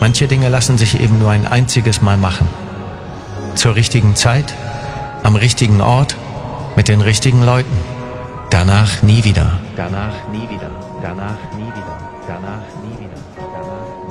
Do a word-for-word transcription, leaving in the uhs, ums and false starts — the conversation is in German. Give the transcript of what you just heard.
Manche Dinge lassen sich eben nur ein einziges Mal machen. Zur richtigen Zeit, am richtigen Ort, mit den richtigen Leuten. Danach nie wieder. Danach nie wieder. Danach nie wieder. Danach nie wieder. Danach